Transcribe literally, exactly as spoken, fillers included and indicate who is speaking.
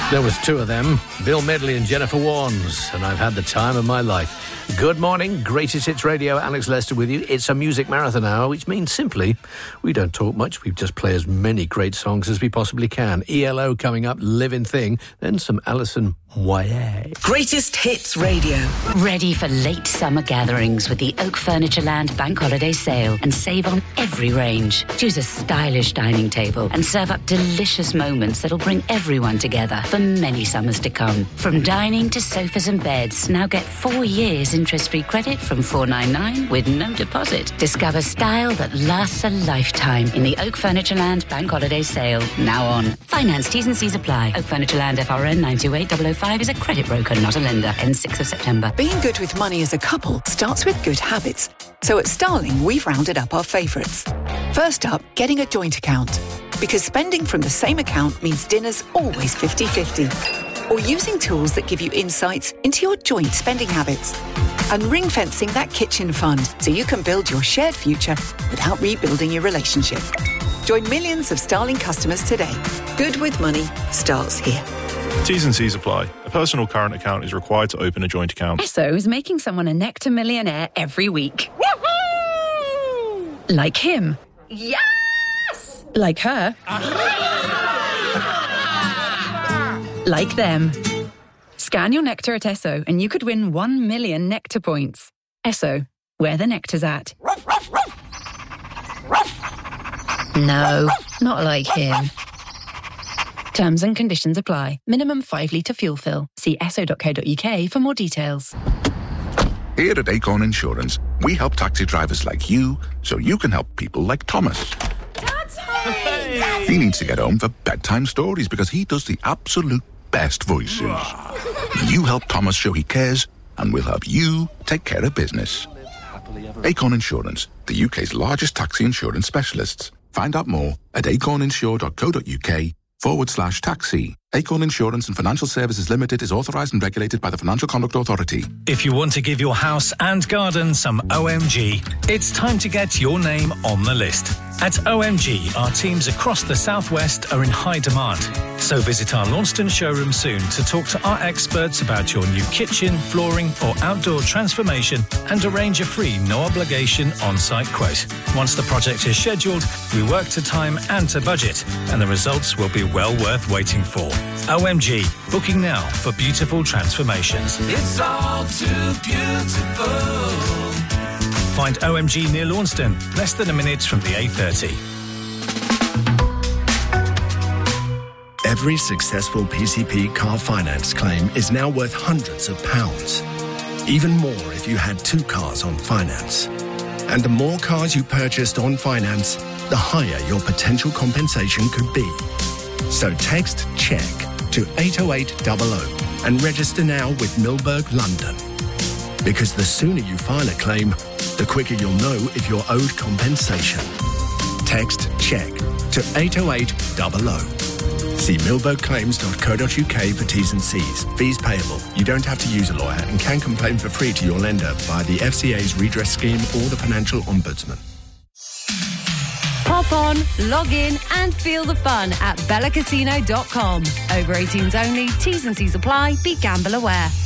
Speaker 1: There was two of them, Bill Medley and Jennifer Warnes, and I've had the time of my life. Good morning, Greatest Hits Radio, Alex Lester with you. It's a music marathon hour, which means simply we don't talk much. We just play as many great songs as we possibly can. E L O coming up, Living Thing, then some Alison Moyet.
Speaker 2: Greatest Hits Radio.
Speaker 3: Ready for late summer gatherings with the Oak Furniture Land Bank Holiday Sale and save on every range. Choose a stylish dining table and serve up delicious moments that'll bring everyone together for many summers to come. From dining to sofas and beds, now get four years interest-free credit from four ninety-nine with no deposit. Discover style that lasts a lifetime in the Oak Furniture Land Bank Holiday Sale, now on. Finance T's and C's apply. Oak Furniture Land F R N nine two eight zero zero five is a credit broker, not a lender. Ends sixth of September.
Speaker 2: Being good with money as a couple starts with good habits. So at Starling, we've rounded up our favourites. First up, getting a joint account. Because spending from the same account means dinner's always fifty-fifty. Or using tools that give you insights into your joint spending habits. And ring-fencing that kitchen fund so you can build your shared future without rebuilding your relationship. Join millions of Starling customers today. Good with money starts here.
Speaker 4: T's and C's apply. A personal current account is required to open a joint account.
Speaker 5: Esso is making someone a Nectar millionaire every week. Woohoo! Like him.
Speaker 6: Yes!
Speaker 5: Like her. Like them. Scan your Nectar at Esso and you could win one million Nectar points. Esso, where the nectar's at. No, not like him. Terms and conditions apply. Minimum five litre fuel fill. See esso dot co dot uk for more details.
Speaker 7: Here at Acorn Insurance, we help taxi drivers like you so you can help people like Thomas.
Speaker 6: Dad's home! Hey.
Speaker 7: He needs to get home for bedtime stories because he does the absolute best voices. You help Thomas show he cares, and we'll help you take care of business. Acorn Insurance, the U K's largest taxi insurance specialists. Find out more at acorninsure dot co dot uk forward slash taxi. Acorn Insurance and Financial Services Limited is authorised and regulated by the Financial Conduct Authority.
Speaker 8: If you want to give your house and garden some O M G, it's time to get your name on the list. At O M G, our teams across the southwest are in high demand. So visit our Launceston showroom soon to talk to our experts about your new kitchen, flooring or outdoor transformation and arrange a free, no-obligation on-site quote. Once the project is scheduled, we work to time and to budget, and the results will be well worth waiting for. O M G, booking now for beautiful transformations.
Speaker 9: It's all too beautiful.
Speaker 8: Find O M G near Launceston, less than a minute from the A thirty.
Speaker 10: Every successful P C P car finance claim is now worth hundreds of pounds. Even more if you had two cars on finance. And the more cars you purchased on finance, the higher your potential compensation could be. So text CHECK to eight oh eight hundred and register now with Milberg London. Because the sooner you file a claim, the quicker you'll know if you're owed compensation. Text CHECK to eight oh eight hundred. See milberg claims dot co dot uk for T's and C's. Fees payable. You don't have to use a lawyer and can complain for free to your lender via the F C A's redress scheme or the Financial Ombudsman.
Speaker 11: Hop on, log in and feel the fun at bella casino dot com. Over eighteens only, T's and C's apply, be gamble aware.